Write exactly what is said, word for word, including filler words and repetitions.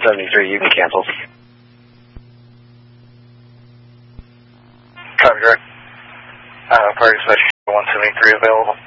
seventy-three, you can cancel. Copy, direct. Uh, party session one seventy-three available.